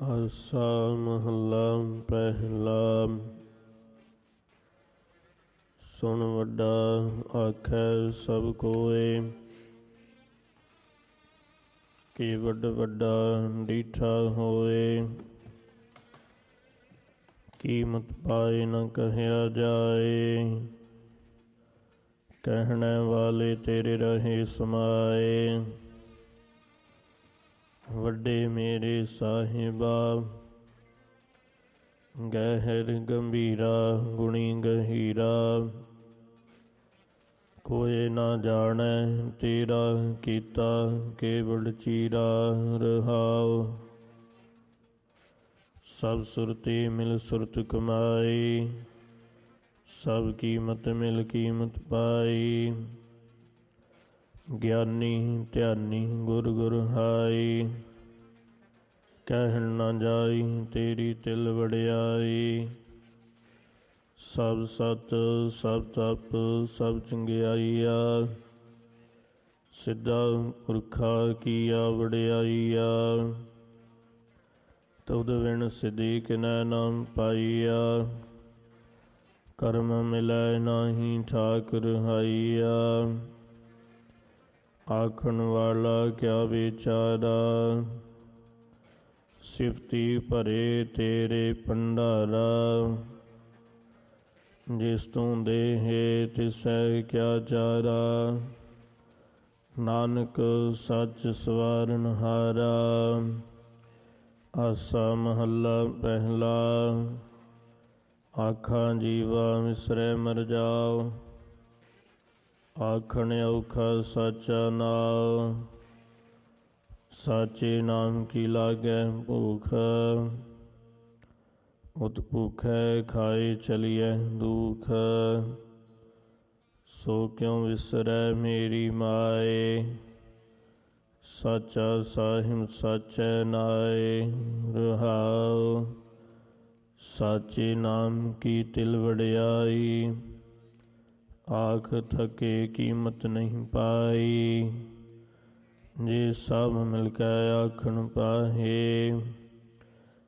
ਆਸਾ ਮਹੱਲਾ ਪਹਿਲਾ। ਸੁਣ ਵੱਡਾ ਆਖੈ ਸਭ ਕੋਇ, ਕਿ ਵੱਡ ਵੱਡਾ ਡੀਠਾ ਹੋਏ। ਕੀਮਤ ਪਾਏ ਨ ਕਹਿਆ ਜਾਏ, ਕਹਿਣੇ ਵਾਲੇ ਤੇਰੇ ਰਹੇ ਸਮਾਏ। ਵੱਡੇ ਮੇਰੇ ਸਾਹਿਬਾ, ਗਹਿਰ ਗੰਭੀਰਾ ਗੁਣੀ ਗਹੀਰਾ। ਕੋਇ ਨਾ ਜਾਣੈ ਤੇਰਾ ਕੀਤਾ, ਕੇਵਲ ਚੀਰਾ ਰਹਾਉ। ਸਭ ਸੁਰਤੀ ਮਿਲ ਸੁਰਤ ਕਮਾਈ, ਸਭ ਕੀਮਤ ਮਿਲ ਕੀਮਤ ਪਾਈ। ਗਿਆਨੀ ਧਿਆਨੀ ਗੁਰ ਗੁਰ ਹਾਈ, ਕਹਿਣ ਨਾ ਜਾਈ ਤੇਰੀ ਤਿਲ ਵਡਿਆਈ। ਸਭ ਸਤ ਸਭ ਤਪ ਸਭ ਚੰਗਿਆਈਆ, ਸਿੱਧਾ ਪੁਰਖਾ ਕੀਆ ਵਡਿਆਈਆ। ਤੁਧ ਬਿਨ ਸਿਧੀ ਕਿਨੈ ਨਾ ਪਾਈਆ, ਕਰਮ ਮਿਲੈ ਨਾਹੀ ਠਾਕੁਰ ਹਾਈਆ। ਆਖਣ ਵਾਲਾ ਕਿਆ ਵਿਚਾਰਾ, ਸਿਫਤੀ ਭਰੇ ਤੇਰੇ ਭੰਡਾਰਾ। ਜਿਸ ਤੂੰ ਦੇਹੇ ਤਿਸੈ ਕਿਆ ਚਾਰਾ, ਨਾਨਕ ਸੱਚ ਸਵਾਰਨ ਹਾਰਾ। ਆਸਾ ਮਹੱਲਾ ਪਹਿਲਾ। ਆਖਾਂ ਜੀਵਾ ਵਿਸਰੈ ਮਰ ਜਾਉ, ਆਖਣ ਔਖਾ ਸਾਚਾ ਨਾਉ। ਸਾਚੇ ਨਾਮ ਕੀ ਲਾਗੈ ਭੂਖ, ਉਤ ਭੂਖੈ ਖਾਏ ਚਲੀਐ ਦੁਖ। ਸੋ ਕਿਉ ਵਿਸਰੈ ਮੇਰੀ ਮਾਏ, ਸਾਚਾ ਸਾਹਿਬ ਸਾਚੈ ਨਾਏ ਰਹਾਉ। ਸਾਚੇ ਨਾਮ ਕੀ ਤਿਲ ਵਡਿਆਈ, ਆਖ ਥਕੇ ਕੀਮਤ ਨਹੀਂ ਪਾਈ। ਜੇ ਸਭ ਮਿਲ ਕੇ ਆਖਣ ਪਾਹੇ,